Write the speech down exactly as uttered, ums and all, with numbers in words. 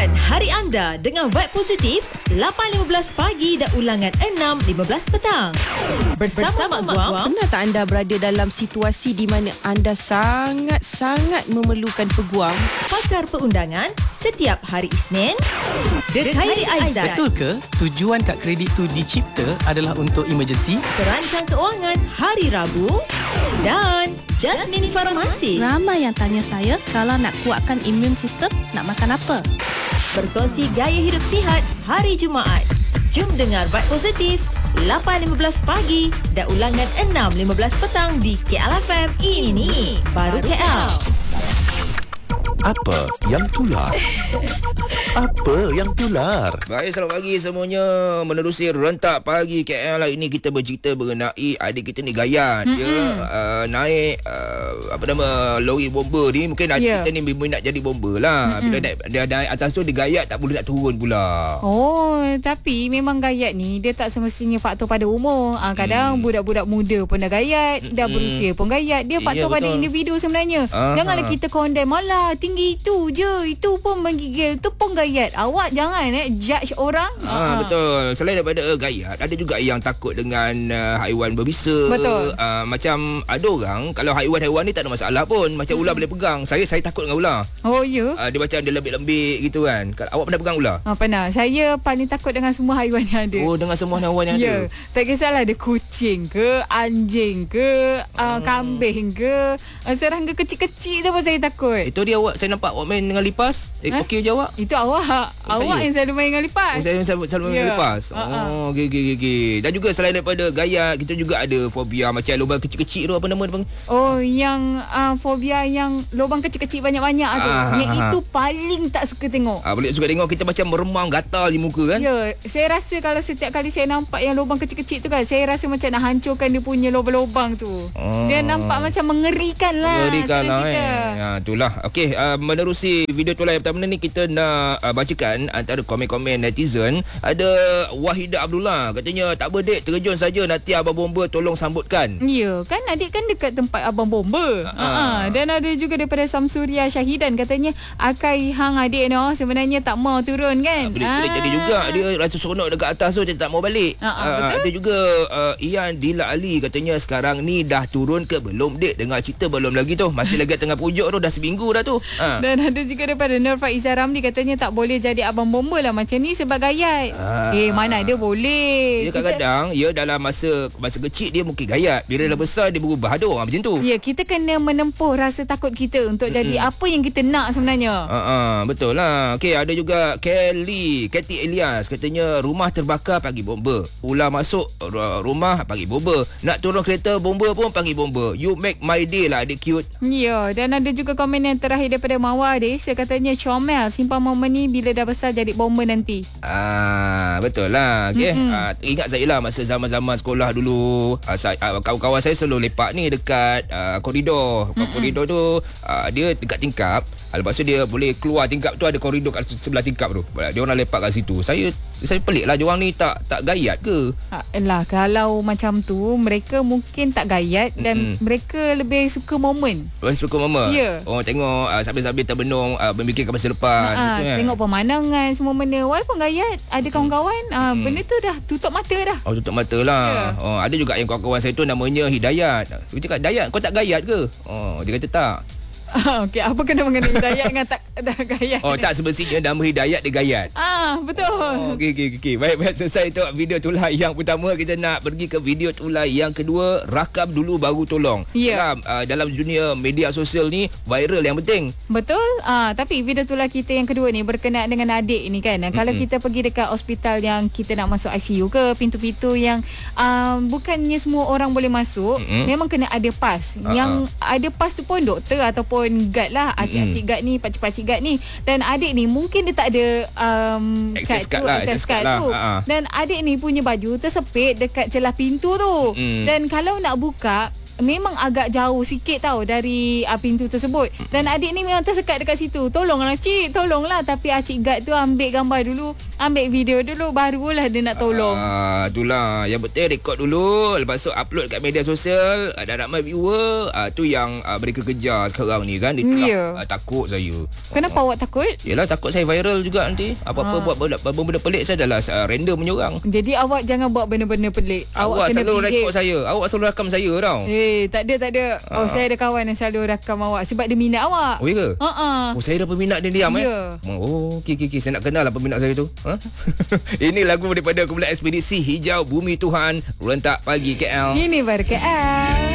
Mulakan hari anda dengan vibe positif lapan lima belas pagi dan ulangan enam lima belas petang. Bersama, Bersama Mak Guam. Pernah tak anda berada dalam situasi di mana anda sangat-sangat memerlukan peguam? Pakar perundangan setiap hari Isnin. The Khairi Aizat. Betul ke tujuan kad kredit tu dicipta adalah untuk emergency? Perancang keuangan hari Rabu. Dan Jasmine Farmasi. Ramai yang tanya saya kalau nak kuatkan imun sistem, nak makan apa? Berkongsi gaya hidup sihat hari Jumaat. Jom dengar Vibe Positif lapan lima belas pagi dan ulangan enam lima belas petang di K L F M. Ini baru K L. Apa yang tular? Apa yang tular? Baik, selamat pagi semuanya. Menerusi rentak pagi K L, hari ini kita bercerita mengenai adik kita ni gayat. Mm-hmm. Dia uh, naik uh, apa nama lori bomba ni. Mungkin adik yeah. kita ni minat jadi bomba lah. Mm-hmm. Bila naik, dia naik atas tu dia gayat, tak boleh nak turun pula. Oh, tapi memang gayat ni dia tak semestinya faktor pada umur. Ah, kadang mm. budak-budak muda pun dah gayat, mm-hmm. dah berusia pun gayat. Dia faktor yeah, pada individu sebenarnya. Aha. Janganlah kita condemn, malah tinggi itu je, itu pun menggigil, tu pun gayat. Awak jangan eh judge orang. Ah, betul. Selain daripada uh, gayat, ada juga yang takut dengan uh, haiwan berbisa. Betul. Uh, macam ada orang kalau haiwan-haiwan ni tak ada masalah pun. Macam hmm. ular boleh pegang. Saya saya takut dengan ular. Oh ya. Uh, dia macam dia lembik-lembik gitu kan. Awak pernah pegang ular? Ah, pernah. Saya paling takut dengan semua haiwan yang ada. Oh, dengan semua haiwan yang ya. ada. Tak kisahlah ada kucing ke, anjing ke, uh, hmm. kambing ke, uh, serangga kecil-kecil tu pun saya takut. Itu dia awak, saya nampak awak main dengan lipas. Eh, eh? Okey je awak? Itu awak. Oh, awak saya yang selalu main dengan lipas. Oh, saya selalu, selalu main yeah. dengan lipas. Uh-huh. Oh, okey okey okey. Dan juga selain daripada gayat, kita juga ada fobia macam lubang kecil-kecil tu, apa nama dia? Oh, yang uh, fobia yang lubang kecil-kecil banyak-banyak tu. Ah, yang ah, itu paling tak suka tengok. Ah, boleh suka tengok kita macam meremang gatal di muka kan? Ya, saya rasa kalau setiap kali saya nampak yang lubang kecil-kecil tu kan, saya rasa macam nak hancurkan dia punya lubang-lubang tu. Oh. Dia nampak macam mengerikan lah. Mengerikan lah eh. Ya, itulah. Okey, uh, menerusi video tu lah yang pertama ni, kita nak uh, bacakan antara komen-komen netizen. Ada Wahidah Abdullah katanya, tak berdik, terjun saja, nanti abang bomba tolong sambutkan. Ya, kan adik kan dekat tempat abang bomba. Ha. Ha. Dan ada juga daripada Samsuria Syahidan katanya, akai hang adik no sebenarnya tak mau turun kan. Ha, boleh, ha. boleh jadi juga dia rasa seronok dekat atas tu, dia tak mau balik. Ha, ha, ha, ada juga uh, Ian Dila Ali katanya, sekarang ni dah turun ke belum dek? Dengar cerita belum lagi tu, masih lagi tengah pujuk tu, dah seminggu dah tu. Ha. Dan ada juga daripada Nur Faizah Ramli katanya, tak boleh jadi abang bomba lah macam ni sebab gayat. Ah. Eh, mana ada boleh. Dia kadang-kadang ya dalam masa masa kecil dia mungkin gayat, bila dah besar dia berubah. Ada orang macam tu. Ya, kita kena menempuh rasa takut kita untuk mm-hmm. jadi apa yang kita nak sebenarnya. Ha ah, betul lah. Okey, ada juga Kelly, Katie Elias katanya, rumah terbakar panggil bomba. Ular masuk rumah panggil bomba. Nak turun kereta bomba pun panggil bomba. You make my day lah adik cute. Ya, dan ada juga komen yang terakhir daripada Mawar Desa katanya, comel simpan momen ni bila dah besar jadi bomba nanti. Ah, betul lah. Okay. Mm-hmm. Ah, ingat saya lah masa zaman-zaman sekolah dulu, ah, saya, ah, kawan-kawan saya selalu lepak ni dekat ah, koridor. Mm-hmm. Koridor tu ah, dia dekat tingkap. Ah, lepas tu dia boleh keluar tingkap tu, ada koridor kat sebelah tingkap tu. Dia orang lepak kat situ. Saya saya pelik lah, diorang ni tak tak gayat ke? Ah, lah, kalau macam tu mereka mungkin tak gayat dan mm-hmm. mereka lebih suka momen. Lebih suka momen? Ya. Oh, tengok ah, sambil-sambil terbenung, ah, memikirkan masa depan. Ah, gitu, kan? Tengok pemandangan semua benda. Walaupun gayat, ada kawan-kawan ah, mm-hmm. benda tu dah tutup mata dah. Oh, tutup mata lah. Yeah. Oh, ada juga yang kawan-kawan saya tu namanya Hidayat. Saya cakap, Dayat, kau tak gayat ke? Oh, dia kata tak. Okey, apa kena mengenai Hidayat dengan tak dah gayat? Oh, tak semestinya nama Hidayat dia gayat. Ah, betul. Oh, okey okey okey. Baik baik, selesai tu video tulah yang pertama, kita nak pergi ke video tulah yang kedua, rakam dulu baru tolong. Yeah. Dalam uh, dalam dunia media sosial ni viral yang penting. Betul. Ah, tapi video tulah kita yang kedua ni berkenaan dengan adik ni kan. Mm-hmm. Kalau kita pergi dekat hospital yang kita nak masuk I C U ke, pintu-pintu yang um, bukannya semua orang boleh masuk, mm-hmm. memang kena ada pas. Uh-huh. Yang ada pas tu pun doktor ataupun guard lah, acik-acik guard ni, pakcik-pakcik guard ni. Dan adik ni mungkin dia tak ada um, access card tu, lah, access card lah. tu. Dan adik ni punya baju tersepit dekat celah pintu tu. Mm. Dan kalau nak buka, memang agak jauh sikit tau dari uh, pintu tersebut. Dan adik ni memang tersekat dekat situ. Tolonglah cik, tolonglah. Tapi uh, cik guard tu ambil gambar dulu, ambil video dulu, barulah dia nak tolong. Ah, itulah. Yang betul rekod dulu, lepas tu upload kat media sosial, ada ramai viewer, ah, tu yang ah, mereka kejar sekarang ni kan. Itulah Ya. ah, takut saya. Kenapa Ah. awak takut? Yelah, takut saya viral juga nanti. Apa-apa Ah. buat benda, benda pelik saya adalah uh, random punya orang. Jadi awak jangan buat benda-benda pelik. Awak, kena selalu behave. rekod saya. Awak selalu rakam saya tau. Eh, tak ada, tak ada. Oh, Ah. saya ada kawan yang selalu rakam awak sebab dia minat awak. Oh, ya ke? Uh-uh. Oh, saya dah peminat dia diam Ya. eh. Oh, okey okey okey, saya nak kenal lah peminat saya tu. Ha? Ini lagu daripada kumpulan Ekspedisi Hijau Bumi Tuhan, Rentak Pagi K L. Ini baru K L.